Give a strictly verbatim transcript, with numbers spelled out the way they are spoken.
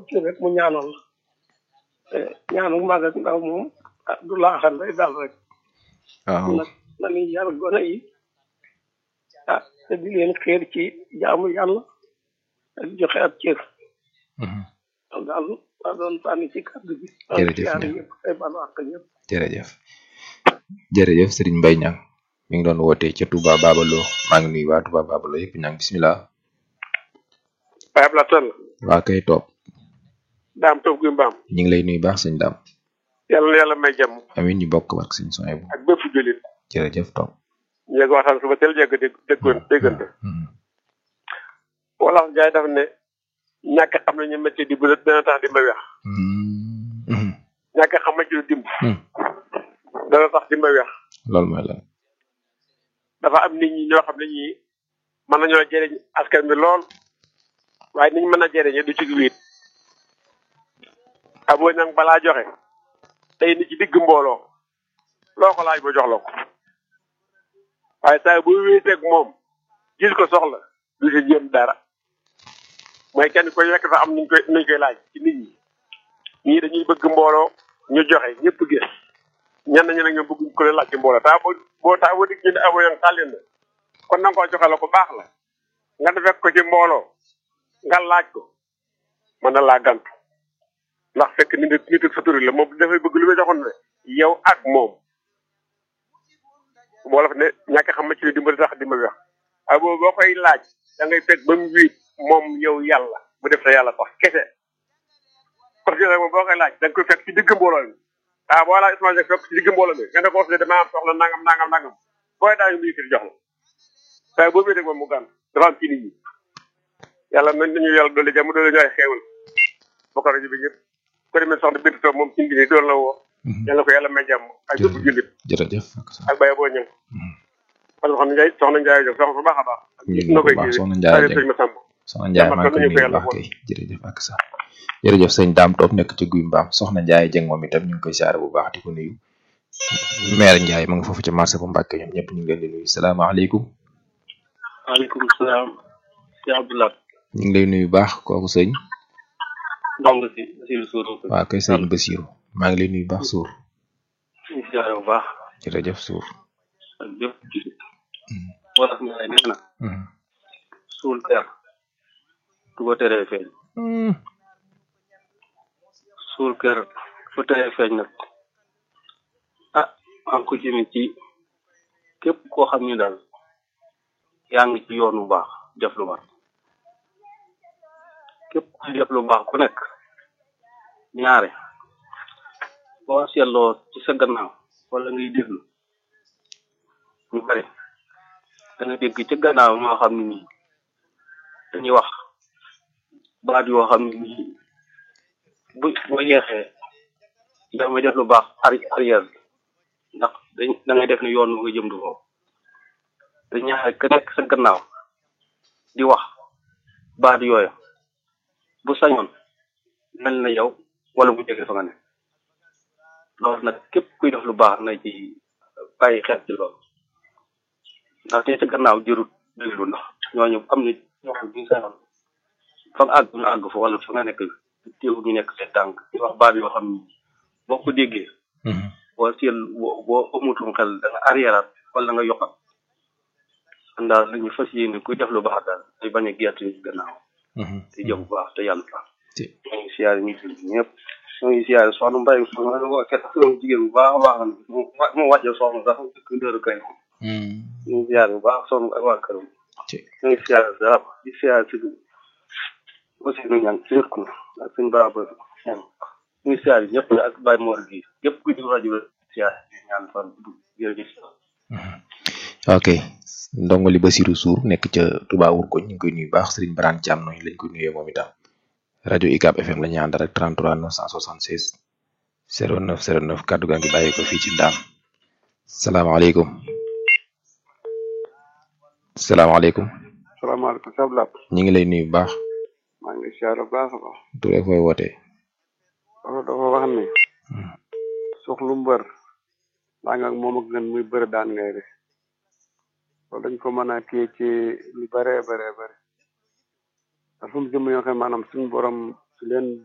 kii rek mu ñaanal la te ñaanu mag ak ndaw moom ah du laaxal lay dal rek. waaw nag nañuy yar gone yi ah te di leen xeer ci jaamu yàlla ak joxe ab cër. loolu daal maa doon sànni ci kàddu bi. jërëjëf ak Niang ñëpp ay balu àq ñëpp. jërëjëf jërëjëf Serigne Mbaye Niang mi ngi doon wootee ca Touba Babalo maa ngi nuyu waa Touba Babalo yëpp Niang bisimilah. Baye Abla Sall. waa kay toog daam toog gi mbaam. ñu ngi lay nuyu baax sëñ Dame. yàlla na yàlla may jàmm. amiin ñu bokk barke sëñ Sonia bu. ak bépp jullit. jërëjëf toog. ñu ngi waxtaan suba teel jégg dégg déggoon déggante. wala jaay daf ne ñàkk a xam ne ñu métier di bu dana tax di ma weex. ñàkk a xam métier dimb. dana tax di ma weex. loolu mooy lan. dafa am nit ñi ñoo xam ne ñii mën nañoo jëriñ askan bi lool waaye niñ mën a jëriñee du ci wiit aboo nag balaa joxe tey ni ci digg mbooloo loo ko laaj ba jox la ko waaye saa bu wéeteeg moom gis ko soxla du ci jéem dara mooy kenn koy yekk sax am nuñ koy nuñ koy laaj ci nit ñi ñii dañuy bëgg mbooloo ñu joxe ñëpp gis ñenn ñi nag ñoom bëgguñ ko leen laaj ci mbooloo taa boo boo taa boo digg ñu ne aboo nag tàllin na kon na nga koo joxe la ko baax la nga fekk ko ci mbooloo nga laaj ko mën na laa gantu ndax fekk nit nit ak faturi la moom dafay bëgg lu may joxoon ne yow ak moom wolof ne ñàkk xam ma ci dimbali tax dimbali wax ak boobu boo koy laaj da ngay fekk ba mu wiit moom yow yàlla mu def sa yàlla tax kese parce que moom boo koy laaj da nga koy fekk ci digg mbooloo mi ah boo laaj Ousmane fekk ci digg mbooloo mi nga ne ko wax ne damaa am soxla nangam nangam nangam booy daañu muy kii jox la waaye boo wéetee moom mu gàn dafa am ci nit ñi yàlla nañ nañu yàlla doole jàmm doole ñu ay xeewal bokk rajo bi ñëpp ko demee soxna Bintu Sow moom ci ngi doon la woo yàlla ko yàlla may jàmm ak bépp jullit jërëjëf ak Baye boo ñëw parce que xam ne soxna Ndiaye jóg soxna bu baax a baax ñu ko baax soxna Ndiaye sëñ Massamba soxna Ndiaye maa ngi ko nuyu baax kay jërëjëf ak sa jërëjëf sëñ Dame Top nekk ci guy mbaam soxna Ndiaye Dieng moom itam ñu ngi koy siyaare bu baax di ko nuyu maire Ndiaye ma nga foofu ci marché bu Mbàkke ñoom ñëpp ñu ngi leen di nuyu salaamaaleykum waaleykum salaam si Abdoulaye ñu ngi lay nuyu baax kooku sëñ ndong si Basiru Suur waaw kay sëñ Basiru maa ngi lay nuyu baax Suur ñu siyaare bu baax jërëjëf Suur ak bépp jullit wala ngay nee na suul ter du ko teree feeñ suul kër fu teree feeñ nag ah maa ngi ko jëme ci képp koo xam ne daal yaa ngi ci yoon bu baax def lu baax képp ku def lu baax ku nekk ñaare boo seetloo ci sa gannaaw wala ngay déglu ñu bari da nga dégg ci gannaaw ñoo xam ne nii dañuy wax baat yoo xam ne nii bu boo yeexee yow mi def lu baax arrière ndax dañ da ngay def ne yoon nga jëm du foofu te ñaare ka nekk sa gannaaw di wax baat yooyu bu sañoon mel na yow wala bu jógee fa nga ne loolu nag képp kuy def lu baax na ci bàyyi xel ci loolu ndax te sa gannaaw jërut déglu ndax ñooñu am na ñoo xam ne sañoon fa nga àgg ñu àgg fa wala fa nga nekk teewu ñu nekk seen tànk di wax baat yoo xam ni boo ko déggee boo seel boo boo amutum xel da nga arrière wala nga yokkat daal lañu fas yéene kuy def lu baax daal di bañ a gerte ci gannaaw te jëm bu baax te yàlla baax ñoo ngi siyaare ñu fi ñëpp ñoo ngi siyaare soxna Mbaye ko ket jigéen bu baax a baax mu wàcce soxna sax dëkk ndëru kay ñu ngi siyaare bu baax soxna ak waa këram ñoo ngi siyaare dara di siyaare si aussi nu ñaan si yëpp ak suñu baraaba ñu ngi siyaare ñëpp ak Baye Mor gi yëpp ku di rajo siyaare ñaan fan jërëjëf ok ndongoli Basiru Suur nekk ca Touba Wurkoñ ñu ngi koy nuyu baax Serigne Barane Thiam noonu lañ koy nuyee moom itam rajo U C A B F M la ñu ànd rek trente-trois neuf cent soixante-seize zéro neuf zéro neuf kaddu gaa ngi bàyyi ko fii ci Ndaam salaamaaleykum salaamaaleykum salaamaaleykum sablaat ñu ngi lay nuyu baax maa ngi siyaare bu baax a baax turee fooy wootee dafa dafa wax ni soxlu mbër daa nga moom ak gën muy bëri daan ngay def loolu dañ ko mën a téye ci lu bare bare bare ndax fu mu jëm yoo xam maanaam suñu borom su leen